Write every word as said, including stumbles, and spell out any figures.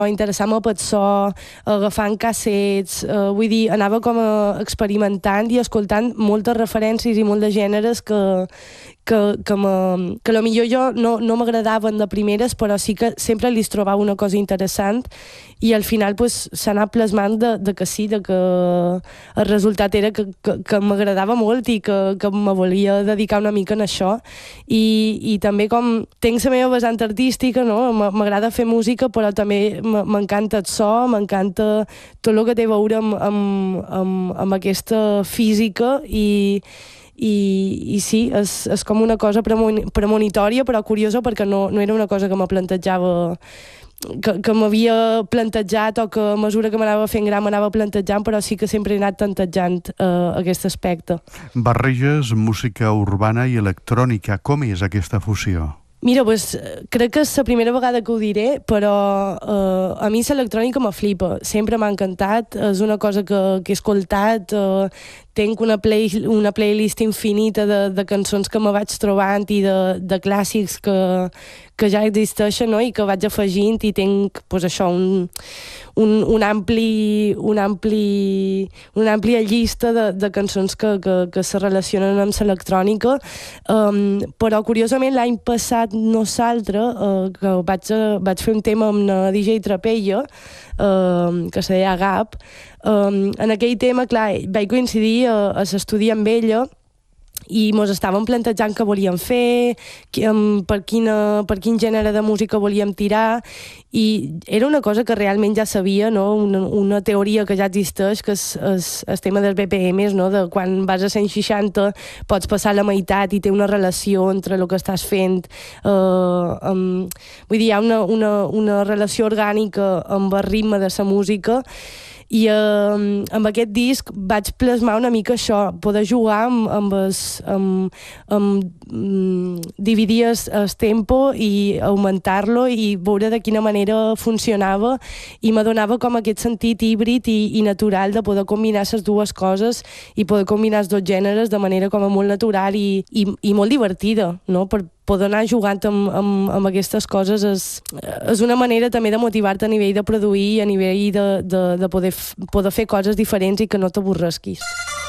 interessar-me pel so, agafant cassets, eh, vull dir, anava com a experimentant i escoltant moltes referències i molts de gèneres que, que, que, me, que a millor jo no, no m'agradaven de primeres, però sí que sempre li trobava una cosa interessant i al final pues, s'ha anat plasmant de, de que sí, de que el resultat era que, que, que m'agradava molt i que, que me volia dedicar una mica en això i, i també com tinc la meva vessant artística, no? M'agrada fer música però també m'encanta el so, m'encanta tot el que té a veure amb, amb, amb, amb aquesta física i, i, i sí, és, és com una cosa premonitòria però curiosa perquè no, no era una cosa que me plantejava que, que m'havia plantejat o que a mesura que m'anava fent gran m'anava plantejant, però sí que sempre he anat tantejant eh, aquest aspecte. Barreges música urbana i electrònica. Com és aquesta fusió? Mira, pues, crec que és la primera vegada que ho diré, però eh, a mi l'electrònica me flipa. Sempre m'ha encantat, és una cosa que, que he escoltat, eh, tinc una, play, una playlist infinita de, de cançons que me vaig trobant i de, de clàssics que, que ja existeixen, no? I que vaig afegint i tinc pues, això, un, un, un ampli, un ampli, una àmplia llista de, de cançons que, que, que se relacionen amb l'electrònica, um, però curiosament l'any passat nosaltres, uh, que vaig, uh, vaig fer un tema amb la D J Trapella, uh, que se deia Gap, um, en aquell tema, clar, vaig coincidir a, a l'estudi amb ella i mos estàvem plantejant què volíem fer, per, quina, per quin gènere de música volíem tirar, i era una cosa que realment ja sabia, no? una, una teoria que ja existeix, que és, és el tema dels B P Ms, no? De quan vas a cent seixanta pots passar la meitat i té una relació entre el que estàs fent. Uh, um, vull dir, hi ha una, una, una relació orgànica amb el ritme de la música, i eh, amb aquest disc vaig plasmar una mica això, poder jugar amb, amb, es, amb, amb mm, dividir el, el tempo i augmentar-lo i veure de quina manera funcionava, i m'adonava com aquest sentit híbrid i, i natural de poder combinar les dues coses i poder combinar els dos gèneres de manera com a molt natural i, i, i molt divertida, no? Per poder anar jugant amb, amb, amb aquestes coses és, és una manera també de motivar-te a nivell de produir, a nivell de, de, de poder, poder fer coses diferents i que no t'avorresquis.